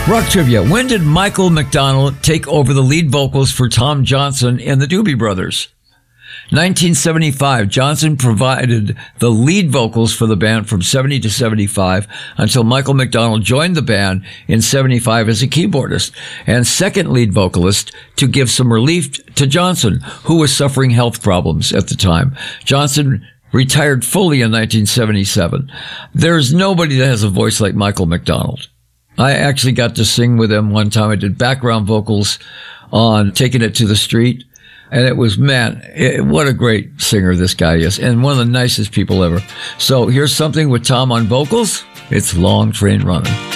Rock trivia. When did Michael McDonald take over the lead vocals for Tom Johnson and the Doobie Brothers? 1975, Johnson provided the lead vocals for the band from 70 to 75 until Michael McDonald joined the band in 75 as a keyboardist and second lead vocalist to give some relief to Johnson, who was suffering health problems at the time. Johnson retired fully in 1977. There's nobody that has a voice like Michael McDonald. I actually got to sing with him one time. I did background vocals on Taking It to the Street. And it was, what a great singer this guy is. And one of the nicest people ever. So here's something with Tom on vocals. It's Long Train Running.